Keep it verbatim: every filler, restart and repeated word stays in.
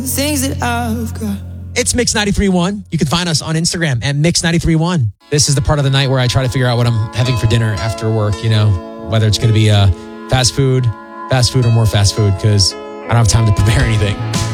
things that I've got. It's Mix ninety-three point one. You can find us on Instagram at Mix ninety-three point one. This is the part of the night where I try to figure out what I'm having for dinner after work, you know, whether it's going to be uh, fast food, fast food or more fast food, because I don't have time to prepare anything.